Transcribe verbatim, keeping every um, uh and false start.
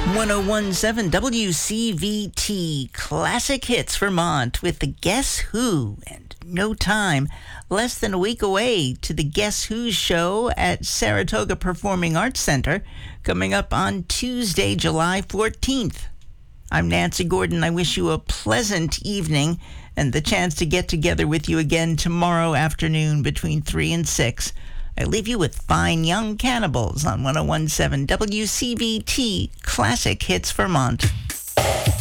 ten seventeen W C V T Classic Hits Vermont with the Guess Who, and no time, less than a week away to the Guess Who show at Saratoga Performing Arts Center, coming up on Tuesday, July fourteenth. I'm Nancy Gordon. I wish you a pleasant evening and the chance to get together with you again tomorrow afternoon between three and six. I leave you with Fine Young Cannibals on ten seventeen W C V T Classic Hits Vermont.